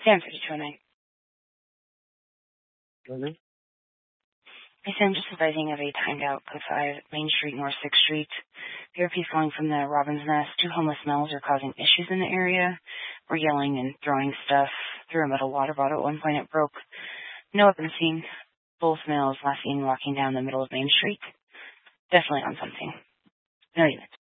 Sam 3209. Okay. Hey Sam, just advising of a timed out code 5, Main Street, North 6th Street. PRP calling from the Robin's Nest. 2 homeless males are causing issues in the area. We're yelling and throwing stuff through a metal water bottle. At one point it broke. No weapon seen. Both males last seen walking down the middle of Main Street. Definitely on something. No units.